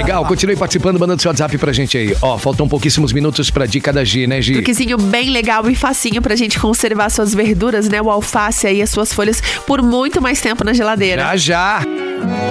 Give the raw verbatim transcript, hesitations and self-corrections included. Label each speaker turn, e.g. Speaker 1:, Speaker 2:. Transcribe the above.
Speaker 1: Legal, continue participando, mandando seu WhatsApp pra gente aí. Ó, faltam pouquíssimos minutos pra dica da Gi, né, Gi?
Speaker 2: Truquezinho bem legal e facinho pra gente conservar suas verduras, né? O alface aí, as suas folhas por muito mais tempo na geladeira.
Speaker 1: Já, já!